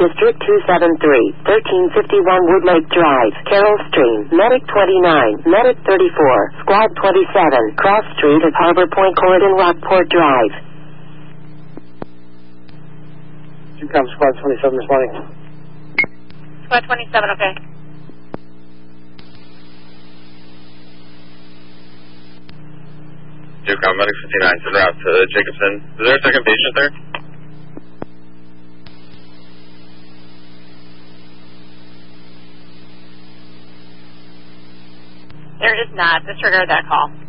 District 273, 1351 Woodlake Drive, Carroll Stream, Medic 29, Medic 34, Squad 27, Cross Street at Harbor Point Court and Rockport Drive. Come Squad 27 responding. Squad 27, okay. Ducom, Medic 59, en route to Jacobson. Is there a second patient there? There is not. Disregard that call.